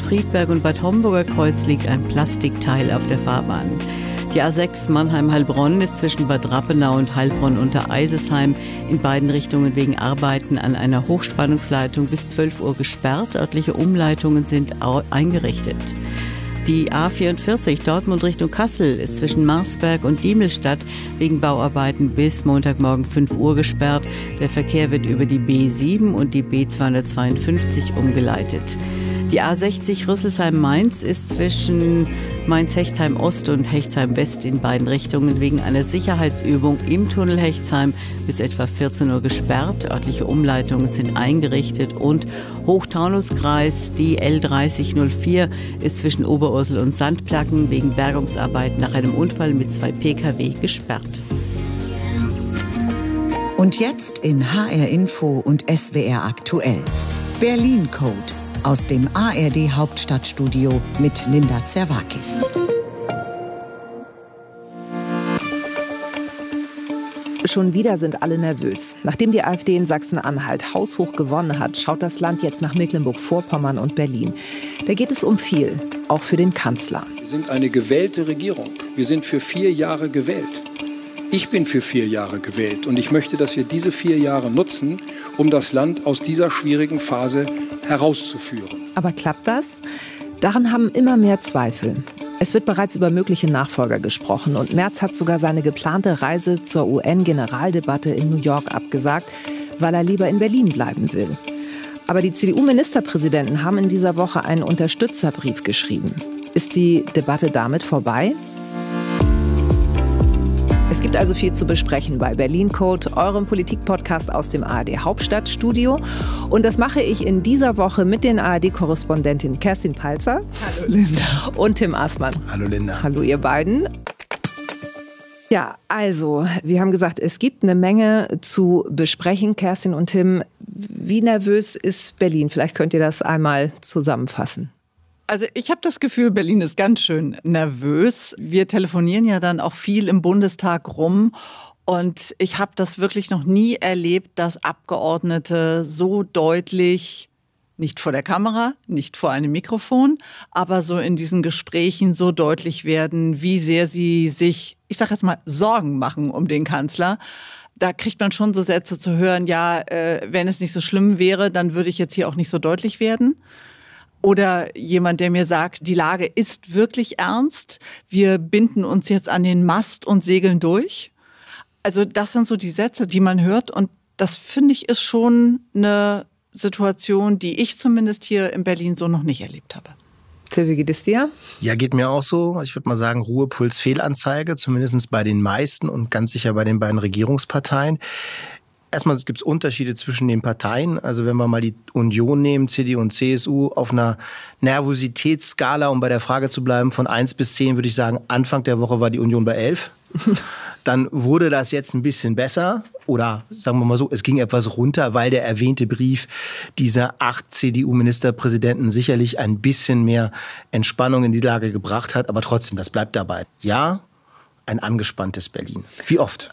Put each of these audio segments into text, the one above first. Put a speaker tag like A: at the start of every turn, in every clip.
A: Friedberg und Bad Homburger Kreuz liegt ein Plastikteil auf der Fahrbahn. Die A6 Mannheim-Heilbronn ist zwischen Bad Rappenau und Heilbronn unter Eisesheim in beiden Richtungen wegen Arbeiten an einer Hochspannungsleitung bis 12 Uhr gesperrt. Örtliche Umleitungen sind eingerichtet. Die A44 Dortmund Richtung Kassel ist zwischen Marsberg und Diemelstadt wegen Bauarbeiten bis Montagmorgen 5 Uhr gesperrt. Der Verkehr wird über die B7 und die B252 umgeleitet. Die A60 Rüsselsheim-Mainz ist zwischen Mainz-Hechtsheim-Ost und Hechtsheim-West in beiden Richtungen wegen einer Sicherheitsübung im Tunnel Hechtsheim bis etwa 14 Uhr gesperrt. Örtliche Umleitungen sind eingerichtet und Hochtaunuskreis, die L3004 ist zwischen Oberursel und Sandplacken wegen Bergungsarbeiten nach einem Unfall mit 2 Pkw gesperrt.
B: Und jetzt in HR Info und SWR aktuell. Berlin Code. Aus dem ARD Hauptstadtstudio mit Linda Zerwakis.
C: Schon wieder sind alle nervös. Nachdem die AfD in Sachsen-Anhalt haushoch gewonnen hat, schaut das Land jetzt nach Mecklenburg-Vorpommern und Berlin. Da geht es um viel, auch für den Kanzler.
D: Wir sind eine gewählte Regierung. Wir sind für 4 Jahre gewählt. Ich bin für 4 Jahre gewählt und ich möchte, dass wir diese 4 Jahre nutzen, um das Land aus dieser schwierigen Phase herauszuführen.
C: Aber klappt das? Daran haben immer mehr Zweifel. Es wird bereits über mögliche Nachfolger gesprochen und Merz hat sogar seine geplante Reise zur UN-Generaldebatte in New York abgesagt, weil er lieber in Berlin bleiben will. Aber die CDU-Ministerpräsidenten haben in dieser Woche einen Unterstützerbrief geschrieben. Ist die Debatte damit vorbei? Es gibt also viel zu besprechen bei Berlin Code, eurem Politik-Podcast aus dem ARD Hauptstadtstudio. Und das mache ich in dieser Woche mit den ARD-Korrespondentinnen Kerstin Palzer.
E: Hallo Linda.
C: Und Tim Aßmann.
E: Hallo Linda.
C: Hallo ihr beiden. Ja, also, wir haben gesagt, es gibt eine Menge zu besprechen. Kerstin und Tim, wie nervös ist Berlin? Vielleicht könnt ihr das einmal zusammenfassen.
E: Also ich habe das Gefühl, Berlin ist ganz schön nervös. Wir telefonieren ja dann auch viel im Bundestag rum. Und ich habe das wirklich noch nie erlebt, dass Abgeordnete so deutlich, nicht vor der Kamera, nicht vor einem Mikrofon, aber so in diesen Gesprächen so deutlich werden, wie sehr sie sich, ich sage jetzt mal, Sorgen machen um den Kanzler. Da kriegt man schon so Sätze zu hören, ja, wenn es nicht so schlimm wäre, dann würde ich jetzt hier auch nicht so deutlich werden. Oder jemand, der mir sagt, die Lage ist wirklich ernst, wir binden uns jetzt an den Mast und segeln durch. Also das sind so die Sätze, die man hört und das finde ich ist schon eine Situation, die ich zumindest hier in Berlin so noch nicht erlebt habe.
C: Till, wie geht es dir?
F: Ja, geht mir auch so. Ich würde mal sagen, Ruhepuls Fehlanzeige, zumindest bei den meisten und ganz sicher bei den beiden Regierungsparteien. Erstmal gibt es Unterschiede zwischen den Parteien. Also wenn wir mal die Union nehmen, CDU und CSU, auf einer Nervositätsskala, um bei der Frage zu bleiben, von 1 bis 10, würde ich sagen, Anfang der Woche war die Union bei 11. Dann wurde das jetzt ein bisschen besser. Oder sagen wir mal so, es ging etwas runter, weil der erwähnte Brief dieser 8 CDU-Ministerpräsidenten sicherlich ein bisschen mehr Entspannung in die Lage gebracht hat. Aber trotzdem, das bleibt dabei. Ja, ein angespanntes Berlin. Wie oft?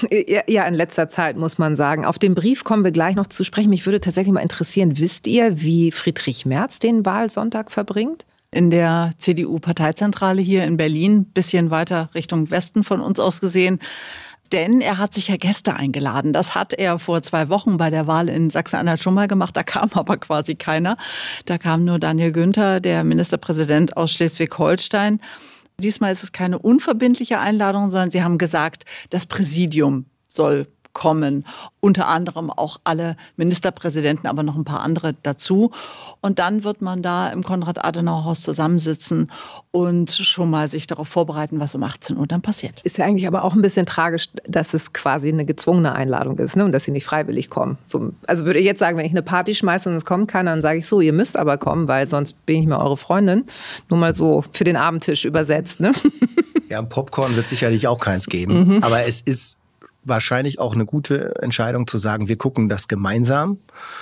C: Ja, in letzter Zeit muss man sagen. Auf den Brief kommen wir gleich noch zu sprechen. Mich würde tatsächlich mal interessieren, wisst ihr, wie Friedrich Merz den Wahlsonntag verbringt?
E: In der CDU-Parteizentrale hier in Berlin, bisschen weiter Richtung Westen von uns aus gesehen. Denn er hat sich ja Gäste eingeladen. Das hat er vor 2 Wochen bei der Wahl in Sachsen-Anhalt schon mal gemacht. Da kam aber quasi keiner. Da kam nur Daniel Günther, der Ministerpräsident aus Schleswig-Holstein. Diesmal ist es keine unverbindliche Einladung, sondern sie haben gesagt, das Präsidium soll kommen. Unter anderem auch alle Ministerpräsidenten, aber noch ein paar andere dazu. Und dann wird man da im Konrad-Adenauer-Haus zusammensitzen und schon mal sich darauf vorbereiten, was um 18 Uhr dann passiert.
C: Ist ja eigentlich aber auch ein bisschen tragisch, dass es quasi eine gezwungene Einladung ist, ne? Und dass sie nicht freiwillig kommen. Also würde ich jetzt sagen, wenn ich eine Party schmeiße und es kommt keiner, dann sage ich so, ihr müsst aber kommen, weil sonst bin ich mehr eure Freundin. Nur mal so für den Abendtisch übersetzt, ne?
F: Ja, ein Popcorn wird sicherlich auch keins geben. Aber es ist wahrscheinlich auch eine gute Entscheidung zu sagen, wir gucken das gemeinsam.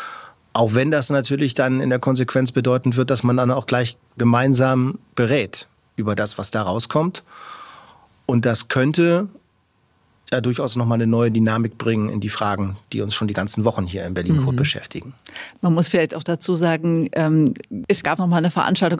F: Auch wenn das natürlich dann in der Konsequenz bedeutend wird, dass man dann auch gleich gemeinsam berät über das, was da rauskommt. Und das könnte ja durchaus nochmal eine neue Dynamik bringen in die Fragen, die uns schon die ganzen Wochen hier in Berlin beschäftigen.
E: Man muss vielleicht auch dazu sagen, es gab nochmal eine Veranstaltung